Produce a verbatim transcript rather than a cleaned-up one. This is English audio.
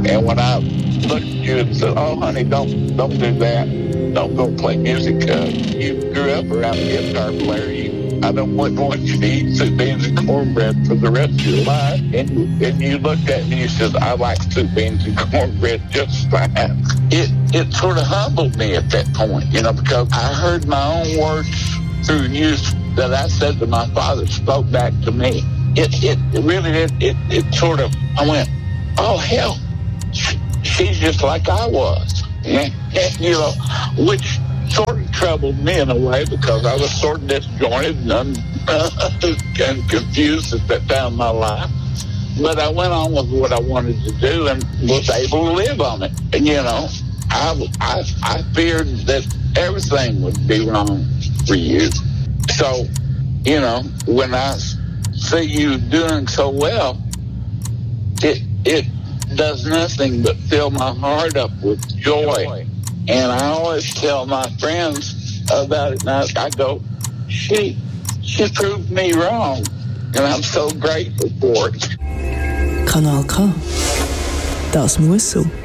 And when I looked at you and said, oh, honey, don't don't do that. Don't go play music. Uh, you grew up around a guitar player. You, I don't want, want you to eat soup, beans, and cornbread for the rest of your life. And, and you looked at me and you said, I like soup, beans, and cornbread just fine. It, it sort of humbled me at that point, you know, because I heard my own words through you that I said to my father spoke back to me. It, it, it really did. It, it sort of, I went, oh, hell, she's just like I was. And, and, you know, which sort of troubled me in a way because I was sort of disjointed and, un, uh, and confused at that time in my life. But I went on with what I wanted to do and was able to live on it. And, you know, I, I, I feared that everything would be wrong for you. So, you know, when I see you doing so well, it it does nothing but fill my heart up with joy. And I always tell my friends about it, and I, I go, she, she proved me wrong, and I'm so grateful for it. Kanal K. Das muss so.